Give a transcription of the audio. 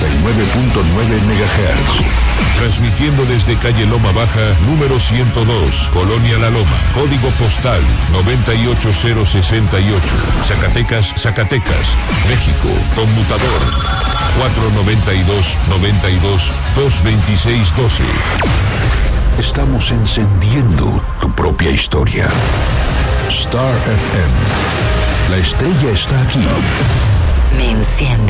MHz. Transmitiendo desde calle Loma Baja, número 102, Colonia La Loma, código postal 98068, Zacatecas, México, conmutador 492-92-226-12. Estamos encendiendo tu propia historia. Star FM. La estrella está aquí. Me enciende.